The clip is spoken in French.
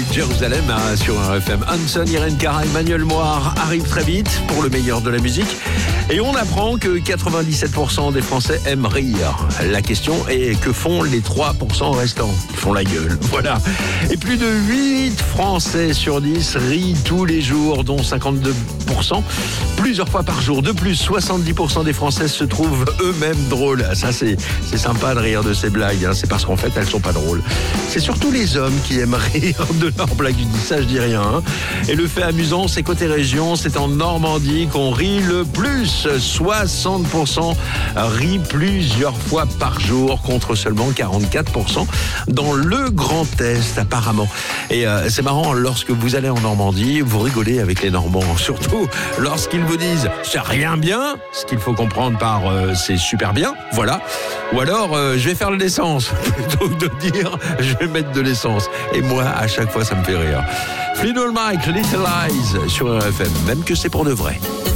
Jérusalem sur RFM. Hanson, Irène Cara, Emmanuel Moir arrivent très vite pour le meilleur de la musique. Et on apprend que 97% des Français aiment rire. La question est, que font les 3% restants? Ils font la gueule, voilà. Et plus de 8 Français sur 10 rient tous les jours, dont 52% plusieurs fois par jour. De plus, 70% des Français se trouvent eux-mêmes drôles. Ça, c'est sympa de rire de ces blagues, hein. C'est parce qu'en fait, elles sont pas drôles. C'est surtout les hommes qui aiment rire de leurs blagues. Je dis ça, je dis rien, hein. Et le fait amusant, c'est côté région, c'est en Normandie qu'on rit le plus. 60% rient plusieurs fois par jour, contre seulement 44% dans le Grand Est, apparemment. Et c'est marrant, lorsque vous allez en Normandie, vous rigolez avec les Normands, surtout lorsqu'ils vous disent « c'est rien bien », ce qu'il faut comprendre par « c'est super bien », voilà. Ou alors « je vais faire de l'essence », plutôt que de dire « je vais mettre de l'essence ». Et moi, à chaque fois, ça me fait rire. Fleetwood Mac, Little Lies sur RFM, même que c'est pour de vrai.